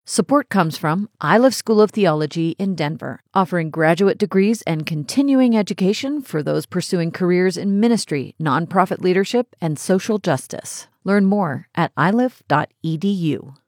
Support comes from Iliff School of Theology in Denver, offering graduate degrees and continuing education for those pursuing careers in ministry, nonprofit leadership, and social justice. Learn more at iliff.edu.